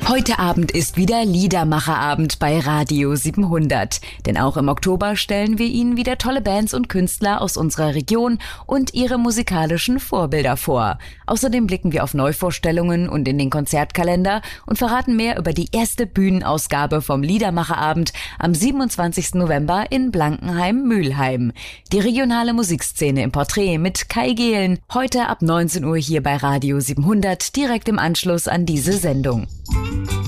Heute Abend ist wieder Liedermacherabend bei Radio 700. Denn auch im Oktober stellen wir Ihnen wieder tolle Bands und Künstler aus unserer Region und ihre musikalischen Vorbilder vor. Außerdem blicken wir auf Neuvorstellungen und in den Konzertkalender und verraten mehr über die erste Bühnenausgabe vom Liedermacherabend am 27. November in Blankenheim-Mülheim. Die regionale Musikszene im Porträt mit Kai Gehlen. Heute ab 19 Uhr hier bei Radio 700, direkt im Anschluss an diese Sendung.